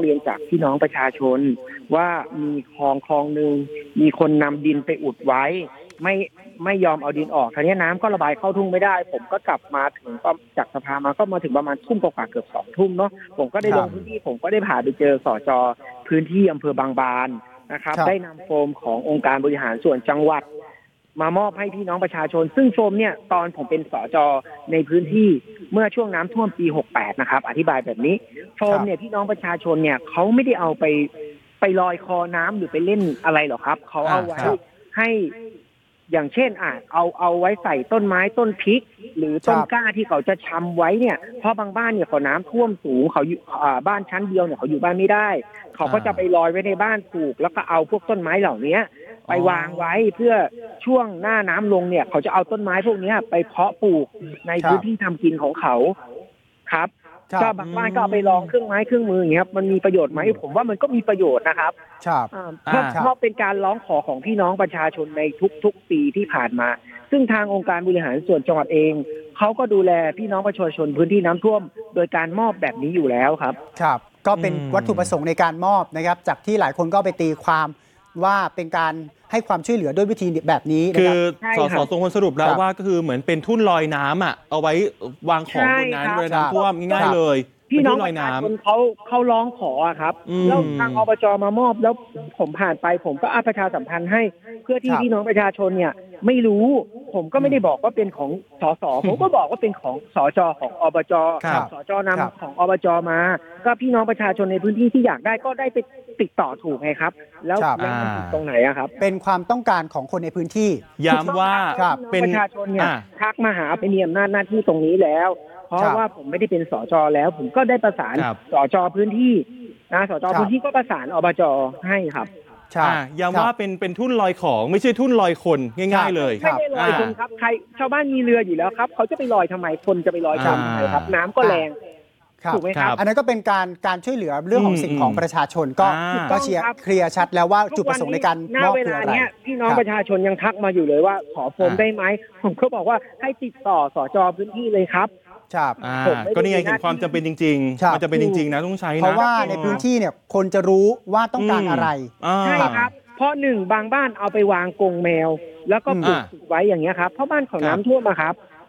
เรียนจากพี่น้องประชาชนว่ามีคลองหนึ่งมีคนนำดินไปอุดไว้ไม่ยอมเอาดินออกทีนี้น้ำก็ระบายเข้าทุ่งไม่ได้ผมก็กลับมาถึงจากสภามาก็มาถึงประมาณทุ่มกว่าเกือบ2 ทุ่มเนาะผมก็ได้ลงพื้นที่ผมก็ได้ผ่าไปเจอสจ.พื้นที่อำเภอบางบานนะครับได้นำโฟมขององค์การบริหารส่วนจังหวัดมามอบให้พี่น้องประชาชนซึ่งโฟมเนี่ยตอนผมเป็นสจ.ในพื้นที่เมื่อช่วงน้ำท่วมปี68นะครับอธิบายแบบนี้โฟมเนี่ยพี่น้องประชาชนเนี่ยเขาไม่ได้เอาไปลอยคอน้ำหรือไปเล่นอะไรหรอกครับเขาเอาไว้ให้อย่างเช่นเอาไว้ใส่ต้นไม้ต้นพริกหรือต้นกล้าที่เขาจะชำไว้เนี่ยเพราะบางบ้านเนี่ยเขาน้ำท่วมสูงเขาอยู่บ้านชั้นเดียวเนี่ยเขาอยู่บ้านไม่ได้เขาก็จะไปลอยไว้ในบ้านปลูกแล้วก็เอาพวกต้นไม้เหล่านี้ไปวางไว้เพื่อช่วงหน้าน้ำลงเนี่ยเขาจะเอาต้นไม้พวกนี้ไปเพาะปลูกในพื้นที่ทำกินของเขาครับก็บางบ้านก็เอาไปลองเครื่องไม้เครื่องมืออย่างเงี้ยมันมีประโยชน์ไหมผมว่ามันก็มีประโยชน์นะครับเพราะเป็นการร้องขอของพี่น้องประชาชนในทุกปีที่ผ่านมาซึ่งทางองค์การบริหารส่วนจังหวัดเองเขาก็ดูแลพี่น้องประชาชนพื้นที่น้ำท่วมโดยการมอบแบบนี้อยู่แล้วครับครับก็เป็นวัตถุประสงค์ในการมอบนะครับจากที่หลายคนก็ไปตีความว่าเป็นการให้ความช่วยเหลือด้วยวิธีแบบนี้คือสสทรงคนสรุปแล้วว่าก็คือเหมือนเป็นทุ่นลอยน้ำเอาไว้วางของบนนั้นเวลาน้ำท่วมง่ายๆเลยพี่น้องประชาชนเขาร้องขอครับแล้วทางอบจมามอบแล้วผมผ่านไปผมก็ประชาสัมพันธ์ให้เพื่อที่พี่น้องประชาชนเนี่ยไม่รู้ผมก็ไม่ได้บอกว่าเป็นของสสผมก็บอกว่าเป็นของสจของอบจสจนำของอบจมาก็พี่น้องประชาชนในพื้นที่ที่อยากได้ก็ได้ไปติดต่อถูกไงครับแล้วมันผิดตรงไหนครับเป็นความต้องการของคนในพื้นที่ย้ำว่าเป็นประชาชนเนี่ยทักมาหาเป็นมีอำนาจหน้าที่ตรงนี้แล้วเพราะว่าผมไม่ได้เป็นสจแล้วผมก็ได้ประสานสจพื้นที่นะสจพื้นที่ก็ประสานอบจให้ครับย้ำว่าเป็นทุ่นลอยของไม่ใช่ทุ่นลอยคนง่ายๆเลยไม่ได้ลอยคนครับใครชาวบ้านมีเรืออยู่แล้วครับเขาจะไปลอยทำไมคนจะไปลอยทำไมครับน้ำก็แรงถูกไหมครับอันนั้นก็เป็นการช่วยเหลือเรื่องของสิ่งของประชาชนก็เคลียร์ชัดแล้วว่าจุดประสงค์ในการมอบคืออะไรพี่น้องประชาชนยังทักมาอยู่เลยว่าขอโฟมได้ไหมผมก็บอกว่าให้ติดต่อสจพื้นที่เลยครับก็นี่ไงเห็นความจำเป็นจริงๆมันจะเป็นจริงๆนะต้องใช้นะเพราะว่าในพื้นที่เนี่ยคนจะรู้ว่าต้องการอะไรใช่ครับเพราะหนึ่งบางบ้านเอาไปวางกรงแมวแล้วก็ปลูกไว้อย่างเงี้ยครับเพราะบ้านของน้ำท่วมมาครับ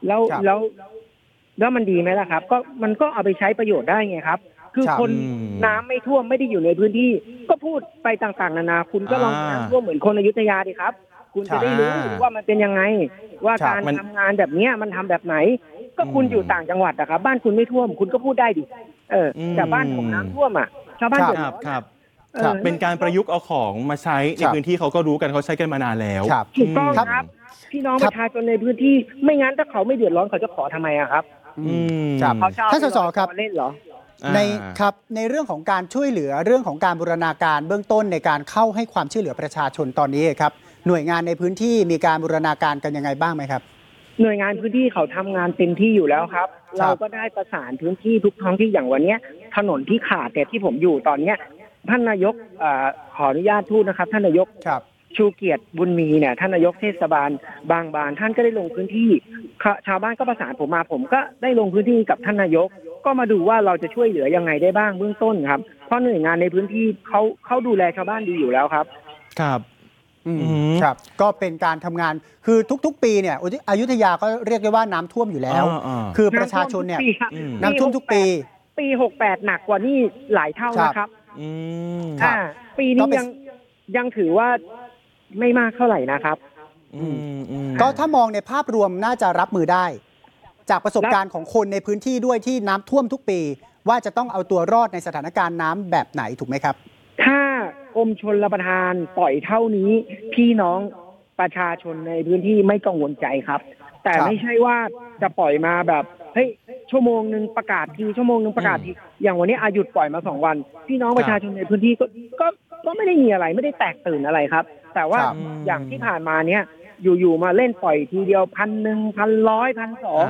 แล้วมันดีไหมล่ะครับก็มันก็เอาไปใช้ประโยชน์ได้ไงครับคือคนน้ำไม่ท่วมไม่ได้อยู่ในพื้นที่ก็พูดไปต่างๆนานาคุณก็ลองน้ำท่วมเหมือนคนอยุธยาดิครับคุณจะได้รู้ว่ามันเป็นยังไงว่าการทำงานแบบนี้มันทำแบบไหนก็คุณอยู่ต่างจังหวัดนะครับบ้านคุณไม่ท่วมคุณก็พูดได้ดิแต่บ้านของน้ำท่วมชาวบ้านเดือดร้อนเป็นการประยุกต์เอาของมาใช้ในพื้นที่เขาก็รู้กันเขาใช้กันมานานแล้วถูกต้องครับพี่น้องประชาชนในพื้นที่ไม่งั้นถ้าเขาไม่เดือดร้อนเขาจะขอทำไมครับท่านสสครับเล่นเหรอในเรื่องของการช่วยเหลือเรื่องของการบูรณาการเบื้องต้นในการเข้าให้ความช่วยเหลือประชาชนตอนนี้ครับหน่วยงานในพื้นที่มีการบูรณาการกันยังไงบ้างไหมครับหน่วยงานพื้นที่เขาทำงานเต็มที่อยู่แล้วครับเราก็ได้ประสานพื้นที่ทุกท้องที่อย่างวันนี้ถนนที่ขาดแต่ที่ผมอยู่ตอนนี้ท่านนายกขออนุญาตพูดนะครับท่านนายกชูเกียรติบุญมีเนี่ยท่านนายกเทศบาลบางบานท่านก็ได้ลงพื้นที่ชาวบ้านก็ประสานผมมาผมก็ได้ลงพื้นที่กับท่านนายกก็มาดูว่าเราจะช่วยเหลือยังไงได้บ้างเบื้องต้นครับเพราะหน่วยงานในพื้นที่เขาดูแลชาวบ้านดีอยู่แล้วครับครับก็เป็นการทำงานคือทุกๆปีเนี่ยอยุธยาก็เรียกได้ว่าน้ำท่วมอยู่แล้วคือประชาชนเนี่ยน้ำท่วมทุกปี 68หนักกว่านี่หลายเท่านะครับปีนี้ยังถือว่าไม่มากเท่าไหร่นะครับก็ถ้ามองในภาพรวมน่าจะรับมือได้จากประสบการณ์ของคนในพื้นที่ด้วยที่น้ำท่วมทุกปีว่าจะต้องเอาตัวรอดในสถานการณ์น้ำแบบไหนถูกไหมครับถ้ากรมชลประทานปล่อยเท่านี้พี่น้องประชาชนในพื้นที่ไม่กังวลใจครับแต่ไม่ใช่ว่าจะปล่อยมาแบบเฮ้ยชั่วโมงนึงประกาศทีชั่วโมงนึงประกาศทีอย่างวันนี้หยุดปล่อยมา2 วันพี่น้องประชาชนในพื้นที่ก็ไม่ได้มีอะไรไม่ได้แตกตื่นอะไรครับแต่ว่าอย่างที่ผ่านมาเนี้ยอยู่ๆมาเล่นปล่อยทีเดียว1,100 1,100 1,200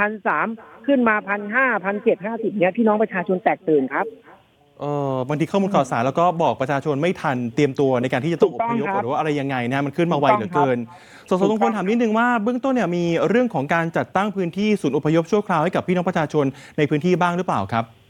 1,300ขึ้นมา1,500 1,750เนี้ยพี่น้องประชาชนแตกตื่นครับบางทีข้อมูลข่าวสารแล้วก็บอกประชาชนไม่ทันเตรียมตัวในการที่จะต้องอพยพหรือว่าอะไรยังไงนะมันขึ้นมาไวเหลือเกินสสทรงพลถามนิดนึงว่าเบื้องต้นเนี่ยมีเรื่องของการจัดตั้งพื้นที่ศูนย์อพยพชั่วคราวให้กับพี่น้องประชาชนในพื้นที่บ้างหรือเปล่าครับ